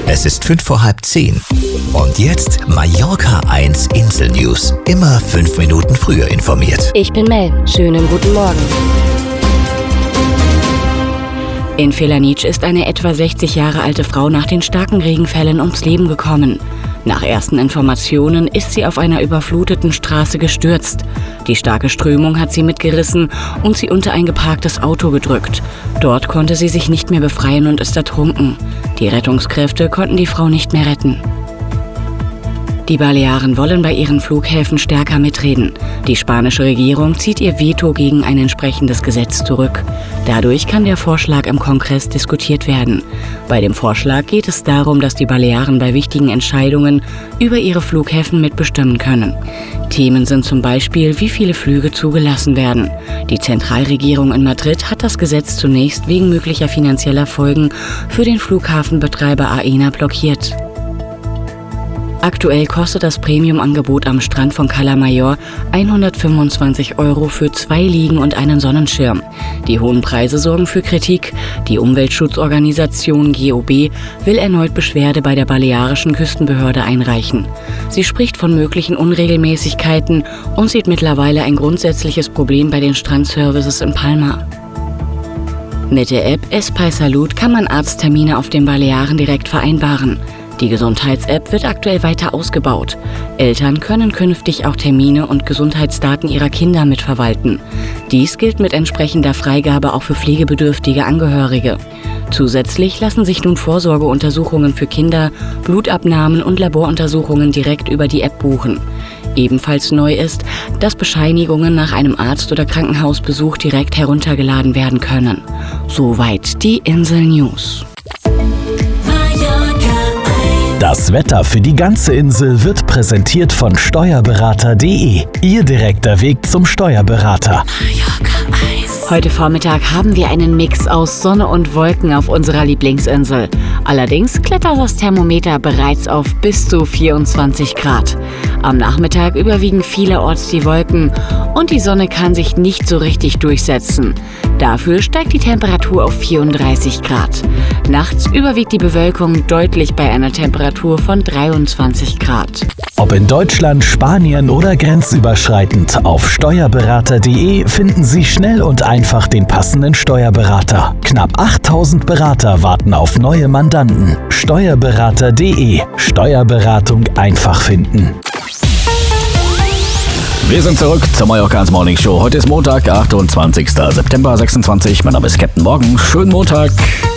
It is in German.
Es ist 9:55. Und jetzt Mallorca 1 Insel News. Immer 5 Minuten früher informiert. Ich bin Mel. Schönen guten Morgen. In Felanitsch ist eine etwa 60 Jahre alte Frau nach den starken Regenfällen ums Leben gekommen. Nach ersten Informationen ist sie auf einer überfluteten Straße gestürzt. Die starke Strömung hat sie mitgerissen und sie unter ein geparktes Auto gedrückt. Dort konnte sie sich nicht mehr befreien und ist ertrunken. Die Rettungskräfte konnten die Frau nicht mehr retten. Die Balearen wollen bei ihren Flughäfen stärker mitreden. Die spanische Regierung zieht ihr Veto gegen ein entsprechendes Gesetz zurück. Dadurch kann der Vorschlag im Kongress diskutiert werden. Bei dem Vorschlag geht es darum, dass die Balearen bei wichtigen Entscheidungen über ihre Flughäfen mitbestimmen können. Themen sind zum Beispiel, wie viele Flüge zugelassen werden. Die Zentralregierung in Madrid hat das Gesetz zunächst wegen möglicher finanzieller Folgen für den Flughafenbetreiber Aena blockiert. Aktuell kostet das Premium-Angebot am Strand von Cala Mayor 125 € für 2 Liegen und einen Sonnenschirm. Die hohen Preise sorgen für Kritik. Die Umweltschutzorganisation GOB will erneut Beschwerde bei der balearischen Küstenbehörde einreichen. Sie spricht von möglichen Unregelmäßigkeiten und sieht mittlerweile ein grundsätzliches Problem bei den Strandservices in Palma. Mit der App Espai Salut kann man Arzttermine auf den Balearen direkt vereinbaren. Die Gesundheits-App wird aktuell weiter ausgebaut. Eltern können künftig auch Termine und Gesundheitsdaten ihrer Kinder mitverwalten. Dies gilt mit entsprechender Freigabe auch für pflegebedürftige Angehörige. Zusätzlich lassen sich nun Vorsorgeuntersuchungen für Kinder, Blutabnahmen und Laboruntersuchungen direkt über die App buchen. Ebenfalls neu ist, dass Bescheinigungen nach einem Arzt- oder Krankenhausbesuch direkt heruntergeladen werden können. Soweit die Insel News. Das Wetter für die ganze Insel wird präsentiert von Steuerberater.de. Ihr direkter Weg zum Steuerberater. Heute Vormittag haben wir einen Mix aus Sonne und Wolken auf unserer Lieblingsinsel. Allerdings klettert das Thermometer bereits auf bis zu 24 Grad. Am Nachmittag überwiegen vielerorts die Wolken und die Sonne kann sich nicht so richtig durchsetzen. Dafür steigt die Temperatur auf 34 Grad. Nachts überwiegt die Bewölkung deutlich bei einer Temperatur von 23 Grad. Ob in Deutschland, Spanien oder grenzüberschreitend, auf Steuerberater.de finden Sie schnell und einfach den passenden Steuerberater. Knapp 8000 Berater warten auf neue Mandanten. Steuerberater.de. Steuerberatung einfach finden. Wir sind zurück zur Mallorca 1 Morning Show. Heute ist Montag, 28. September 26. Mein Name ist Captain Morgan. Schönen Montag.